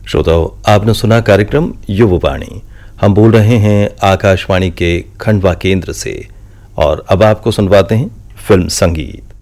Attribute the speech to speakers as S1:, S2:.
S1: श्रोताओं, आपने सुना कार्यक्रम युववाणी। हम बोल रहे हैं आकाशवाणी के खंडवा केंद्र से और अब आपको सुनवाते हैं फिल्म संगीत।